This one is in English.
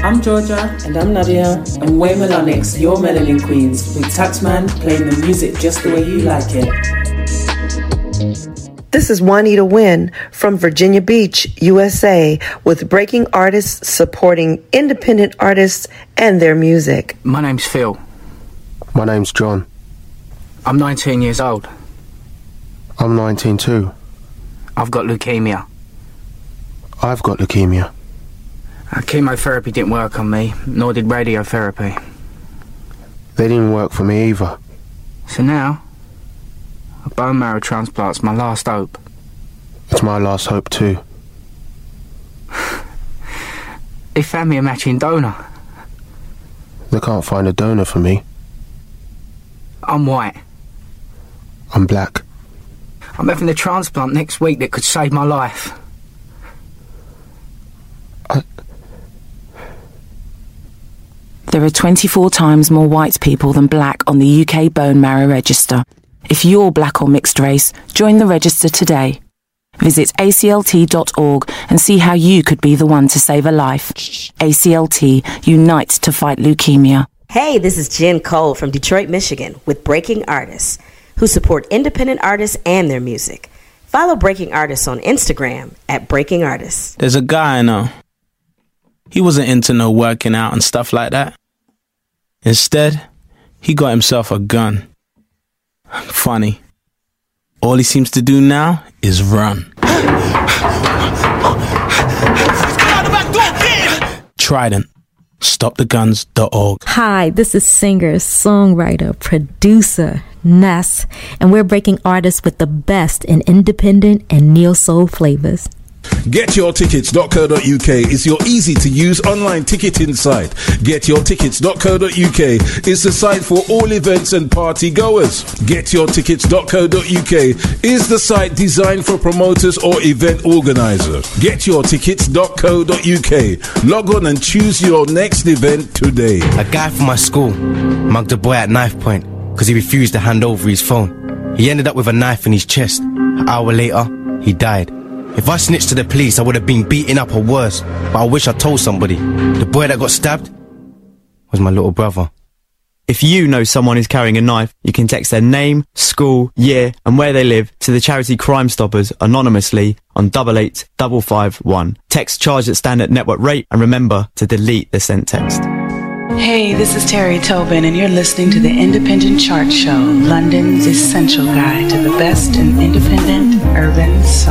I'm Georgia. And I'm Nadia. And we're Melonics, your Melanin Queens, with Taxman playing the music just the way you like it. This is Juanita Wynn from Virginia Beach, USA, with Breaking Artists supporting independent artists and their music. My name's Phil. My name's John. I'm 19 years old. I'm 19 too. I've got leukemia. I've got leukemia. Chemotherapy didn't work on me, nor did radiotherapy. They didn't work for me either. So now, a bone marrow transplant's my last hope. It's my last hope too. They found me a matching donor. They can't find a donor for me. I'm white. I'm black. I'm having a transplant next week that could save my life. There are 24 times more white people than black on the UK Bone Marrow Register. If you're black or mixed race, join the register today. Visit aclt.org and see how you could be the one to save a life. ACLT, unite to fight leukemia. Hey, this is Jen Cole from Detroit, Michigan, with Breaking Artists, who support independent artists and their music. Follow Breaking Artists on Instagram at Breaking Artists. There's a guy I know. He wasn't into no working out and stuff like that. Instead, he got himself a gun. Funny. All he seems to do now is run. Trident. StopTheGuns.org. Hi, this is singer, songwriter, producer, Ness, and we're Breaking Artists with the best in independent and neo-soul flavors. GetYourTickets.co.uk is your easy-to-use online ticketing site. GetYourTickets.co.uk is the site for all events and party goers. GetYourTickets.co.uk is the site designed for promoters or event organizers. GetYourTickets.co.uk. Log on and choose your next event today. A guy from my school mugged a boy at knife point because he refused to hand over his phone. He ended up with a knife in his chest. An hour later, he died. If I snitched to the police, I would have been beaten up or worse, but I wish I told somebody. The boy that got stabbed was my little brother. If you know someone who's carrying a knife, you can text their name, school, year and where they live to the charity Crime Stoppers anonymously on 88551. Text charge at standard network rate and remember to delete the sent text. Hey, this is Terry Tobin and you're listening to the Independent Chart Show, London's essential guide to the best in independent urban soul.